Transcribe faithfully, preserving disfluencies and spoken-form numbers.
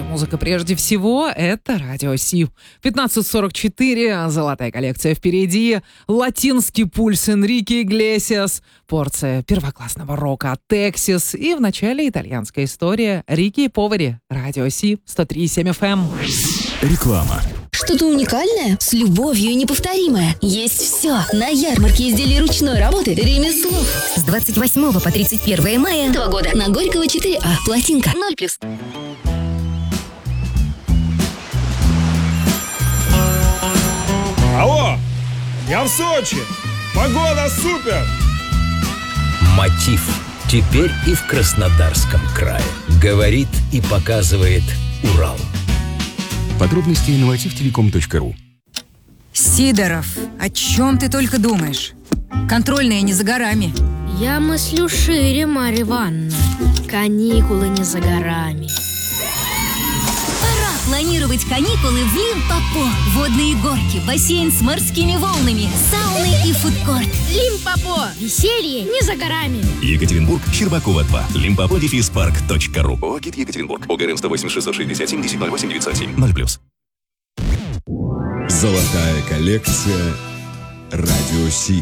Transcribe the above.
музыка прежде всего. Это Радио Си. пятнадцать сорок четыре, золотая коллекция впереди. Латинский пульс Энрике Иглесиас. Порция первоклассного рока от Texas. И в начале итальянская история Рики и Повари. Радио Си, сто три и семь эф эм. Реклама. Что-то уникальное, с любовью и неповторимое. Есть все на ярмарке изделий ручной работы «Ремесло». С двадцать восьмого по тридцать первое мая. Два года. На Горького четыре А. Плотинка. ноль плюс. Алло! Я в Сочи! Погода супер! Мотив. Теперь и в Краснодарском крае. Говорит и показывает Урал. Подробности на мотив телеком точка ру. Сидоров, о чем ты только думаешь? Контрольная не за горами. Я мыслю шире, Марья Ивановна. Каникулы не за горами. Пора планировать каникулы в Лимпопо. Водные горки, бассейн с морскими волнами, сауны и фудкорт. Лимпопо. Веселье не за горами. Екатеринбург, Щербакова два. Лимпопо дефис парк точка ру. ОГИ Екатеринбург. ОГРН сто восемь шестьсот шестьдесят семь десять ноль восемь девятьсот семь. ноль плюс. Золотая коллекция Радио Си.